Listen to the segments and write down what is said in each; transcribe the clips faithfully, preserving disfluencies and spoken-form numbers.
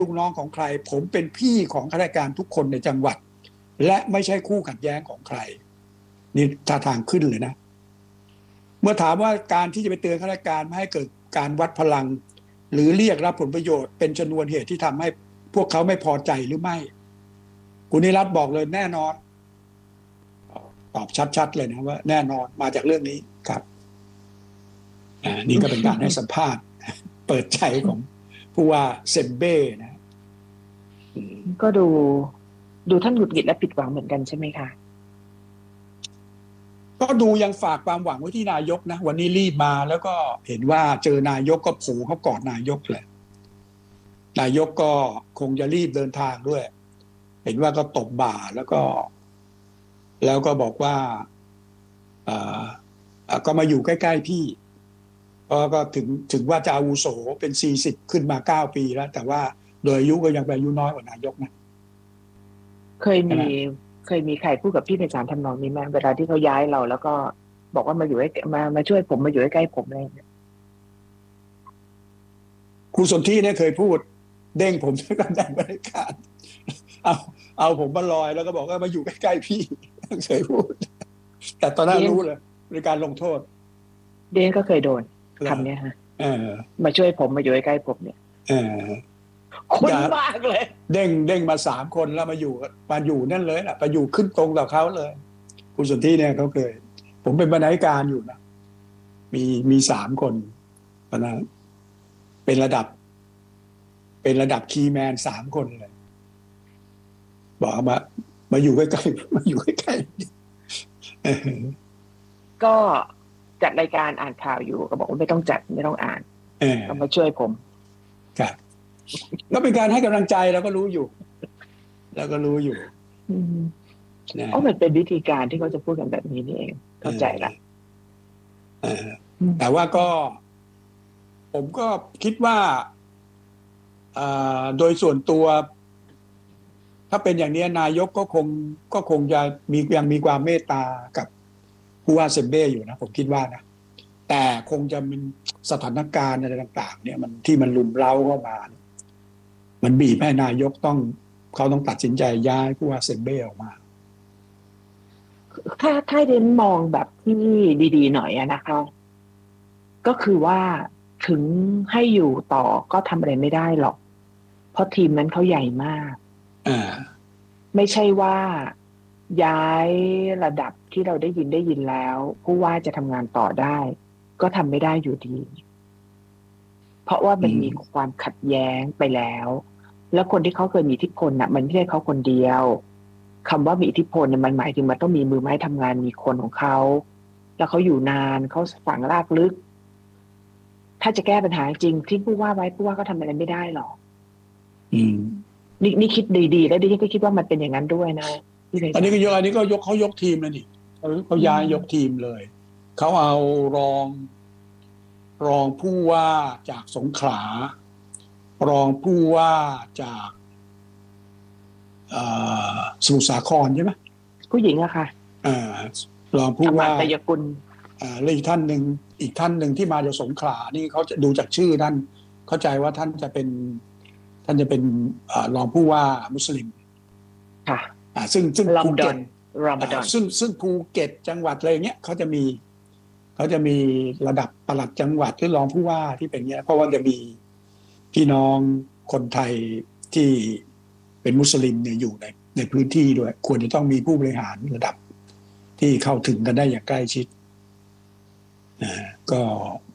ลูกน้องของใครผมเป็นพี่ของข้าราชการทุกคนในจังหวัดและไม่ใช่คู่ขัดแย้งของใครนี่ท่าทางขึ้นเลยนะเมื่อถามว่าการที่จะไปเตือนข้าราชการไม่ให้เกิดการวัดพลังหรือเรียกรับผลประโยชน์เป็นชนวนเหตุที่ทำให้พวกเขาไม่พอใจหรือไม่คุณนิรัตน์บอกเลยแน่นอนตอบชัดๆเลยนะว่าแน่นอนมาจากเรื่องนี้ครับอ่านี่ก็เป็นการให้สัมภาษณ์เปิดใจของผู้ว่าเซมเบ้นะก็ดูดูท่านหงุดหงิดและผิดหวังเหมือนกันใช่ไหมคะก็ดูยังฝากความหวังไว้ที่นายกนะวันนี้รีบมาแล้วก็เห็นว่าเจอนายกก็โผล่เขากอดนายกเลยนายกก็คงจะรีบเดินทางด้วยเห็นว่าก็ตบบ่าแล้วก็แล้วก็บอกว่าอ่าก็มาอยู่ใกล้ๆพี่เพราะก็ถึงถึงว่าจะอาวุโสเป็นสี่สิบขึ้นมาเก้าปีแล้วแต่ว่าโดยอายุก็ยังเป็นอายุน้อยกว่านายกนะเคยมีเคยมีใครพูดกับพี่ไพศาลทำนองนี้ไหมเวลาที่เขาย้ายเราแล้วก็บอกว่ามาอยู่ให้มามาช่วยผมมาอยู่ใกล้ๆผมอะไรอย่างเงี้ยครูสนธิเนี่ยเคยพูดเด้งผมด้วยกันในบริการเอาเอาผมมาลอยแล้วก็บอกว่ามาอยู่ใกล้ๆพี่เคยพูดแต่ตอนนั้นรู้เลยบริการลงโทษเดนก็เคยโดนคำนี้ฮะมาช่วยผมมาอยู่ใกล้ๆผมเนี่ยคุ้นมากเลยเด้งเด้งมาสามคนแล้วมาอยู่มาอยู่นั่นเลยแหละมาอยู่ขึ้นตรงกับเขาเลยคุณสนธิเนี่ยเขาเคยผมเป็นบรรณาธิการอยู่นะมีมีสามคนตอนนั้นเป็นระดับเป็นระดับคีย์แมนสามคนเลยบอกมามาอยู่ใกล้ๆมาอยู่ใกล้ๆก็จัดรายการอ่านข่าวอยู่ก็บอกว่าไม่ต้องจัดไม่ต้องอ่านก็มาช่วยผมครับก็เป็นการให้กำลังใจเราก็รู้อยู่แล้วก็รู้อยู่อ๋อมันเป็นวิธีการที่เขาจะพูดกันแบบนี้นี่เองเข้าใจละแต่ว่าก็ผมก็คิดว่าโดยส่วนตัวถ้าเป็นอย่างนี้นายกก็คงก็คงจะมียังมีความเมตตากับผู้ว่าเซมเบ้อยู่นะผมคิดว่านะแต่คงจะมีสถานการณ์อะไรต่างๆเนี่ยมันที่มันลุมเร้าเข้ามามันบีบให้นายกต้องเขาต้องตัดสินใจย้ายผู้ว่าเซมเบ้ออกมาถ้าถ้าเรนมองแบบที่ดีๆหน่อยนะคะก็คือว่าถึงให้อยู่ต่อก็ทำอะไรไม่ได้หรอกเพราะทีมนั้นเขาใหญ่มากไม่ใช่ว่าย้ายระดับที่เราได้ยินได้ยินแล้วผู้ว่าจะทำงานต่อได้ก็ทำไม่ได้อยู่ดีเพราะว่ามันมีความขัดแย้งไปแล้วแล้วคนที่เขาเคยมีอิทธิพลน่ะมันไม่ใช่เขาคนเดียวคำว่ามีอิทธิพลเนี่ยมันหมายถึงมันต้องมีมือไม้ทำงานมีคนของเขาแล้วเขาอยู่นานเขาฝังรากลึกถ้าจะแก้ปัญหาจริงที่ผู้ว่าไว้ผู้ว่าก็ทำอะไรไม่ได้หรอกอืมนี่นี่คิดดีๆแล้วดิฉันก็คิดว่ามันเป็นอย่างนั้นด้วยนะอันนี้ก็ยกอันนี้ก็ยกเขายกทีมเลยนี่เขาเขาย้ายยกทีมเลยเขาเอารองรองผู้ว่าจากสงขลารองผู้ว่าจากสมุทรสาครใช่ไหมผู้หญิงอะค่ะรองผู้ว่าตยกุลและอีกท่านหนึ่งอีกท่านหนึ่งที่มาจากสงขลานี่เขาจะดูจากชื่อท่านเข้าใจว่าท่านจะเป็นท่านจะเป็นรองผู้ว่ามุสลิมค่ะซึ่งซึ่งภูเก็ตรอมฎอนซึ่งซึ่งภูเก็ตจังหวัดอะไรเงี้ยเขาจะมีเขาจะมีระดับปลัดจังหวัดหรือรองผู้ว่าที่เป็นเงี้ยเพราะว่าจะมีพี่น้องคนไทยที่เป็นมุสลิมเนี่ยอยู่ในในพื้นที่ด้วยควรจะต้องมีผู้บริหารระดับที่เข้าถึงกันได้อย่างใกล้ชิดนะก็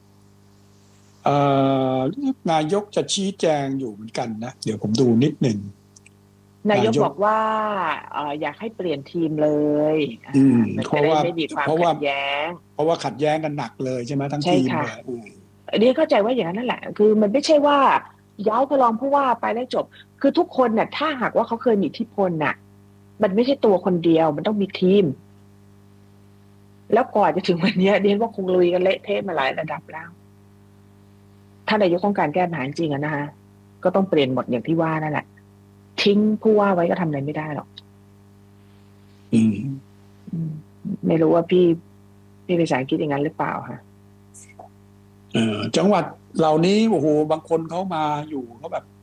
นายกจะชี้แจงอยู่เหมือนกันนะเดี๋ยวผมดูนิดหนึ่งนายกบอกว่าอยากให้เปลี่ยนทีมเลยเพราะว่าไม่มีความขัดแย้งเพราะว่าขัดแย้งกันหนักเลยใช่ไหมทั้งทีมเลยอันนี้เข้าใจว่าอย่างนั้นนั่นแหละคือมันไม่ใช่ว่าย้ายไปรองผู้ว่าไปแล้วจบคือทุกคนเนี่ยถ้าหากว่าเขาเคยมีอิทธิพลน่ะมันไม่ใช่ตัวคนเดียวมันต้องมีทีมแล้วก่อนจะถึงวันนี้เรียนว่าคงลุยกันเละเทะมาหลายระดับแล้วถ้านายกต้องการแก้ปัญหาจริงๆนะฮะก็ต้องเปลี่ยนหมดอย่างที่ว่านั่นแหละทิ้งผู้ว่าไว้ก็ทำอะไรไม่ได้หรอกอืมไม่รู้ว่าพี่พี่ไปสายคิดอย่างนั้นหรือเปล่าฮะเออจังหวัดเหล่านี้โอ้โหบางคนเขามาอยู่เขาแบบ